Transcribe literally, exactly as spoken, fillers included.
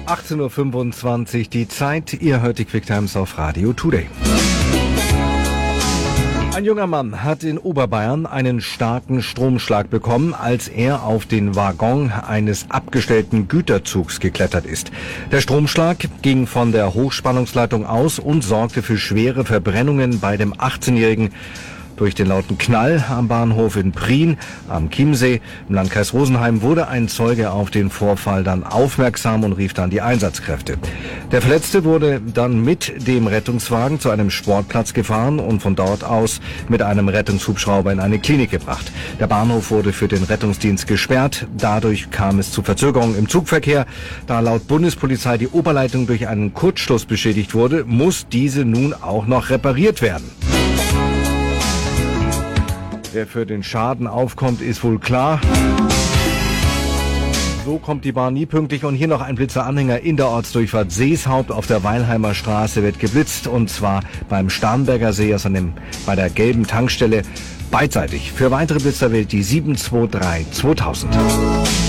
achtzehn Uhr fünfundzwanzig die Zeit. Ihr hört die Quick Times auf Radio Today. Ein junger Mann hat in Oberbayern einen starken Stromschlag bekommen, als er auf den Waggon eines abgestellten Güterzugs geklettert ist. Der Stromschlag ging von der Hochspannungsleitung aus und sorgte für schwere Verbrennungen bei dem achtzehnjährigen. Durch den lauten Knall am Bahnhof in Prien am Chiemsee im Landkreis Rosenheim wurde ein Zeuge auf den Vorfall dann aufmerksam und rief dann die Einsatzkräfte. Der Verletzte wurde dann mit dem Rettungswagen zu einem Sportplatz gefahren und von dort aus mit einem Rettungshubschrauber in eine Klinik gebracht. Der Bahnhof wurde für den Rettungsdienst gesperrt. Dadurch kam es zu Verzögerungen im Zugverkehr. Da laut Bundespolizei die Oberleitung durch einen Kurzschluss beschädigt wurde, muss diese nun auch noch repariert werden. Wer für den Schaden aufkommt, ist wohl klar. So kommt die Bahn nie pünktlich. Und hier noch ein Blitzeranhänger in der Ortsdurchfahrt Seeshaupt auf der Weilheimer Straße wird geblitzt. Und zwar beim Starnberger See, also dem, bei der gelben Tankstelle, beidseitig. Für weitere Blitzer wählt die sieben zwei drei zweitausend.